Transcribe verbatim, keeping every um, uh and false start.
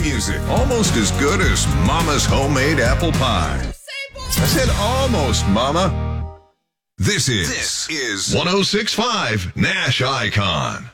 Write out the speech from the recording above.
music. Almost as good as Mama's homemade apple pie. I said almost, Mama. This is, this is one oh six point five Nash Icon.